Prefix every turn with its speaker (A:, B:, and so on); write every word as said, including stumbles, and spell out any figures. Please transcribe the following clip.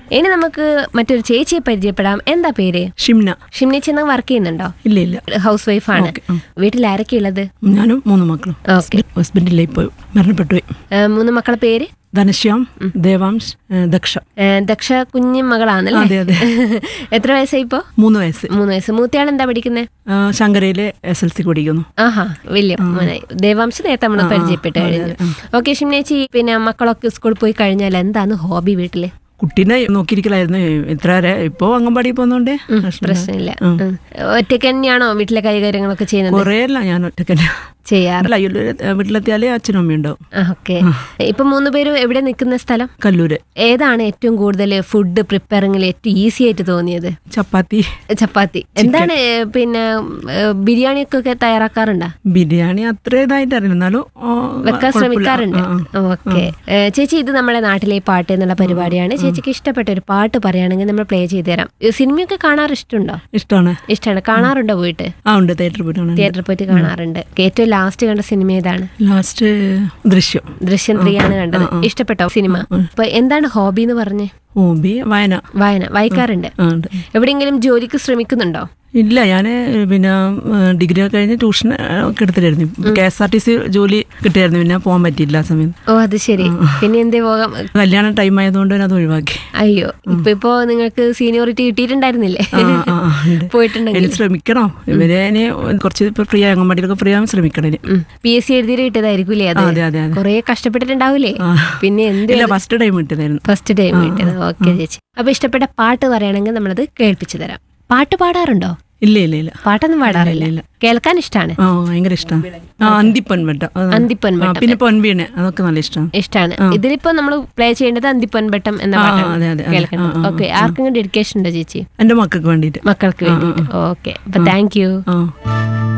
A: ഇനി നമുക്ക് മറ്റൊരു ചേച്ചിയെ പരിചയപ്പെടാം. എന്താ പേര്?
B: ഷിംന.
A: ഷിംന ചേച്ചി വർക്ക് ചെയ്യുന്നുണ്ടോ?
B: ഇല്ല ഇല്ല,
A: ഹൗസ് വൈഫാണ്. വീട്ടിൽ ആരൊക്കെ ഉള്ളത്?
B: ഞാനും മൂന്ന് മക്കളും. ഹസ്ബൻഡില്ലേ ഇപ്പോൾ മരണപ്പെട്ടു പോയി.
A: മൂന്ന് മക്കളുടെ പേര്?
B: ധനശ്യാം, ദേവാംശ്, ദക്ഷ.
A: ദക്ഷ കുഞ്ഞു മകളാണല്ലേ?
B: അതെ അതെ.
A: എത്ര വയസ്സായി ഇപ്പോ?
B: മൂന്ന് വയസ്സ്.
A: മൂന്ന് വയസ്സ്. മൂത്തയാൾ എന്താ പഠിക്കുന്നത്?
B: ശങ്കരയിലെ എസ് എൽ സി പഠിക്കുന്നു.
A: ആഹാ, വലിയ മോനായി. ദേവാംശ് നേരത്തെ നമ്മൾ പരിചയപ്പെട്ട് കഴിഞ്ഞു. ഓക്കെ ഷിംനേച്ചി, പിന്നെ മക്കളൊക്കെ സ്കൂളിൽ പോയി കഴിഞ്ഞാൽ എന്താണ് ഹോബി വീട്ടില്?
B: കുട്ടീനെ നോക്കിയിരിക്കലായിരുന്നു ഇത്ര വരെ. ഇപ്പോ അംഗൻവാടി പോകുന്നോണ്ട്
A: പ്രശ്നമില്ല. ഒറ്റയ്ക്ക് തന്നെയാണോ വീട്ടിലെ കൈകാര്യങ്ങളൊക്കെ ചെയ്യുന്നത്?
B: കുറേ അല്ല, ഞാൻ ഒറ്റയ്ക്ക്
A: ചെയ്യാറില്ല.
B: വീട്ടിലെത്തിയാലേ അച്ഛനും അമ്മയും ഉണ്ടാവും.
A: ഓക്കെ. ഇപ്പൊ മൂന്ന് പേരും എവിടെ നിൽക്കുന്ന സ്ഥലം?
B: കല്ലൂര്.
A: ഏതാണ് ഏറ്റവും കൂടുതൽ ഫുഡ് പ്രിപ്പയറിംഗിൽ ഏറ്റവും ഈസി ആയിട്ട് തോന്നിയത്?
B: ചപ്പാത്തി.
A: ചപ്പാത്തി. എന്താണ് പിന്നെ ബിരിയാണി ഒക്കെ തയ്യാറാക്കാറുണ്ടോ?
B: ബിരിയാണി അത്ര ഇതായിട്ട് അറിയുന്നാലും
A: വെക്കാൻ ശ്രമിക്കാറുണ്ട്. ഓക്കെ ചേച്ചി, ഇത് നമ്മുടെ നാട്ടിലെ പാട്ട് എന്നുള്ള പരിപാടിയാണ്. ചേച്ചിക്ക് ഇഷ്ടപ്പെട്ട ഒരു പാട്ട് പറയുകയാണെങ്കിൽ നമ്മൾ പ്ലേ ചെയ്ത് തരാം. സിനിമയൊക്കെ കാണാറ് ഇഷ്ടമുണ്ടോ?
B: ഇഷ്ടമാണ്.
A: ഇഷ്ടമാണ്. കാണാറുണ്ടോ പോയിട്ട്?
B: ആ ഉണ്ട്, തിയേറ്ററിൽ പോയിട്ട്
A: തിയേറ്ററിൽ പോയിട്ട് കാണാറുണ്ട്. ഏറ്റവും ലാസ്റ്റ് കണ്ട സിനിമ ഏതാണ്?
B: ലാസ്റ്റ് ദൃശ്യം.
A: ദൃശ്യം ത്രീ ആണ് കണ്ടത്. ഇഷ്ടപ്പെട്ടോ സിനിമ? അപ്പൊ എന്താണ് ഹോബി എന്ന് പറഞ്ഞേ?
B: ഹോബി വായന.
A: വായന വായിക്കാറുണ്ട്. എവിടെയെങ്കിലും ജോലിക്ക് ശ്രമിക്കുന്നുണ്ടോ?
B: ഇല്ല, ഞാൻ പിന്നെ ഡിഗ്രി കഴിഞ്ഞ് ട്യൂഷൻ ഒക്കെ എടുത്തിട്ടായിരുന്നു. K S R T C ജോലി കിട്ടിയായിരുന്നു, പിന്നെ പോകാൻ പറ്റിയില്ല ആ സമയം.
A: ഓ അത് ശരി. പിന്നെ എന്തേ പോകാം?
B: കല്യാണ ടൈം ആയതുകൊണ്ട് അത് ഒഴിവാക്കി.
A: അയ്യോ, ഇപ്പൊ ഇപ്പോ നിങ്ങൾക്ക് സീനിയോറിറ്റി കിട്ടിയിട്ടുണ്ടായിരുന്നില്ലേ?
B: പോയിട്ടുണ്ടെങ്കിൽ ശ്രമിക്കണം. ഇവരെ കുറച്ച് ഫ്രീ ആകാൻ വേണ്ടിയിട്ടൊക്കെ ഫ്രീ ആകാൻ ശ്രമിക്കണം.
A: പി എസ് സി എഴുതിയിട്ട് കിട്ടിയതായിരിക്കൂലേ? അതെ അതെ. കുറെ കഷ്ടപ്പെട്ടിട്ടുണ്ടാവൂലേ? പിന്നെ എന്തില്ല,
B: ഫസ്റ്റ് ടൈം കിട്ടിയതായിരുന്നു.
A: ഫസ്റ്റ് ടൈം കിട്ടിയത്. ഓക്കെ ചേച്ചി. അപ്പൊ ഇഷ്ടപ്പെട്ട പാട്ട് പറയുകയാണെങ്കിൽ നമ്മളത് കേൾപ്പിച്ചു തരാം. പാട്ട് പാടാറുണ്ടോ?
B: ഇല്ല ഇല്ല ഇല്ല,
A: പാട്ടൊന്നും പാടാറില്ല. കേൾക്കാൻ ഇഷ്ടമാണ്.
B: ഭയങ്കര ഇഷ്ടമാണ്. അന്തിപ്പൊൻവെട്ട,
A: അന്തിപ്പൊൻവെട്ടം,
B: പിന്നെ പൊൻവീണ്, അതൊക്കെ നല്ല ഇഷ്ടമാണ്.
A: ഇഷ്ടമാണ്. ഇതിലിപ്പോ നമ്മൾ പ്ലേ ചെയ്യേണ്ടത് അന്തിപ്പൊൻവെട്ടം എന്ന പാട്ടാണ് കേൾക്കുന്നത്. ഓക്കെ. ആർക്കെങ്കിലും ഡെഡിക്കേഷൻ ഉണ്ടോ ചേച്ചി?
B: എന്റെ മക്കൾക്ക് വേണ്ടിയിട്ട്.
A: മക്കൾക്ക് വേണ്ടിയിട്ട്. ഓക്കെ. അപ്പൊ താങ്ക് യു.